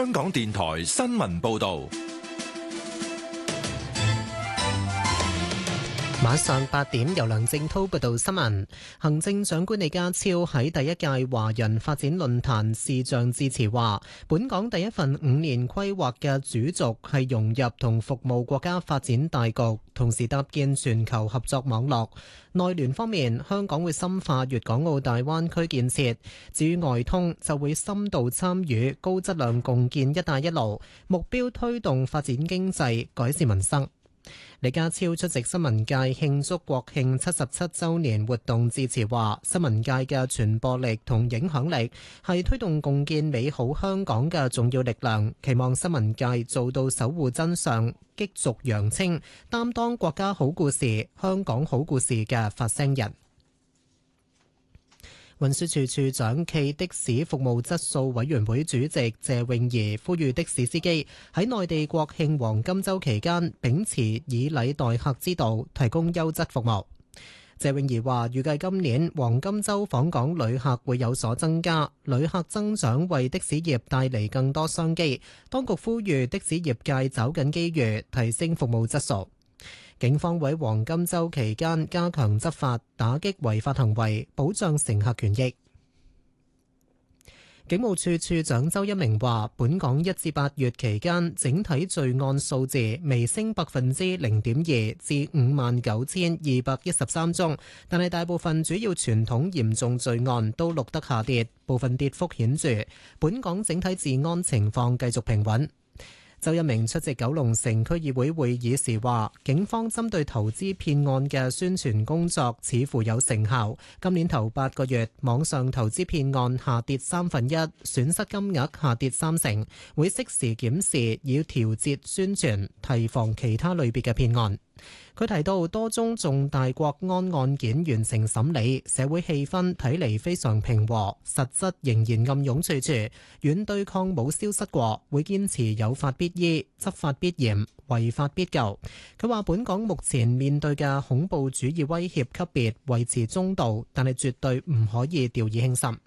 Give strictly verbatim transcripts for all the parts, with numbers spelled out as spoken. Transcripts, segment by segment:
香港電台新聞報道。 晚上八點，由梁正滔報道新聞。行政長官李家超喺第一屆華人發展論壇視像致辭話，本港第一份五年規劃嘅主軸係融入同服務國家發展大局，同時搭建全球合作網絡。內聯方面，香港會深化粵港澳大灣區建設，至於外通就會深度參與高質量共建一帶一路，目標推動發展經濟，改善民生。李家超出席新聞界慶祝國慶七十七週年活動致辭話，新聞界嘅傳播力同影響力係推動共建美好香港嘅重要力量，期望新聞界做到守護真相、激濁揚清，擔當國家好故事、香港好故事嘅發聲人。運輸署署長暨的士服務質素委員會主席謝永儀呼籲的士司機喺內地國慶黃金週期間秉持以禮待客之道，提供優質服務。謝永儀話：預計今年黃金週訪港旅客會有所增加，旅客增長為的士業帶嚟更多商機。當局呼籲的士業界抓緊機遇，提升服務質素。警方喺黃金週期間加強執法，打擊違法行為，保障乘客權益。警務處處長周一鳴話，本港一至八月期間整體罪案數字微升百分之零點二至五萬九千二百一十三宗，但係大部分主要傳統嚴重罪案都錄得下跌，部分跌幅顯著。本港整體治安情況繼續平穩。周一鳴出席九龍城區議會會議時話，警方針對投資騙案嘅宣傳工作似乎有成效。今年頭八個月，網上投資騙案下跌三分一，損失金額下跌三成，會適時檢視，以調節宣傳，提防其他類別嘅騙案。佢提到多宗重大國安案件完成審理，社會氣氛睇嚟非常平和，實質仍然暗湧處處，軟對抗冇消失過，會堅持有法必依、執法必嚴、違法必究。佢話本港目前面對嘅恐怖主義威脅級別維持中度，但係絕對唔可以掉以輕心。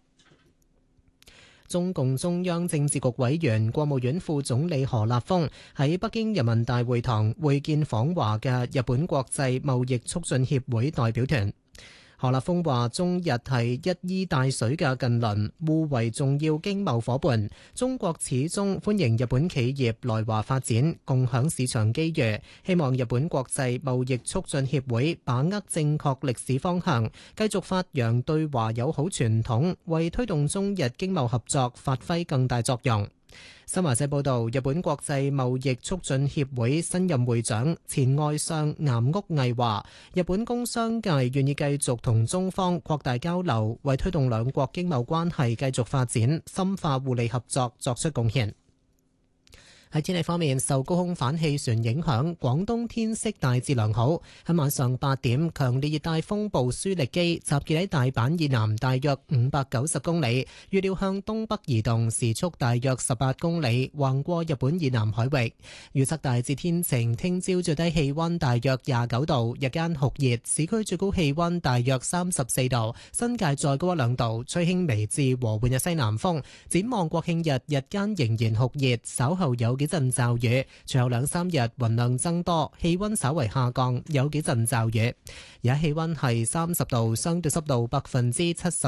中共中央政治局委員、國務院副總理何立峰喺北京人民大會堂會見訪華嘅日本國際貿易促進協會代表團。何立峰話：中日係一衣帶水嘅近鄰，互為重要經貿夥伴。中國始終歡迎日本企業來華發展，共享市場機遇。希望日本國際貿易促進協會把握正確歷史方向，繼續發揚對華友好傳統，為推動中日經貿合作發揮更大作用。新華社報道，日本國際貿易促進協會新任會長前外相岩屋毅話，日本工商界願意繼續同中方擴大交流，為推動兩國經貿關係繼續發展、深化互利合作作出貢獻。喺天氣方面，受高空反氣旋影響，廣東天色大致良好。喺晚上八點，強烈熱帶風暴舒力基集結喺大阪以南大約五百九十公里，預料向東北移動，時速大約十八公里，橫過日本以南海域。預測大致天晴，聽朝最低氣溫大約廿九度，日間酷熱，市區最高氣溫大約三十四度，新界再高一兩度，吹輕微至和緩嘅西南風。展望國慶日，日間仍然酷熱，稍後有幾陣驟雨，隨後兩三日雲量增多，氣溫稍為下降，有幾陣驟雨。而家氣溫係三十度，相對濕度百分之七十。